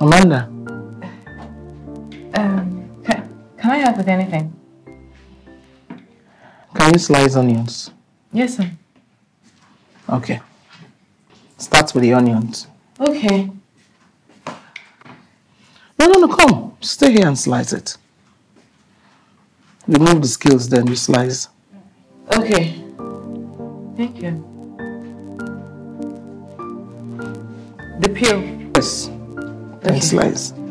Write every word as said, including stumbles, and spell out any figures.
Amanda. Um, can, can I help with anything? Can you slice onions? Yes, sir. Okay. Start with the onions. Okay. No, no, no, come. Stay here and slice it. Remove the skills, then you slice. Okay. Thank you. The peel. Yes. Then Okay. slice.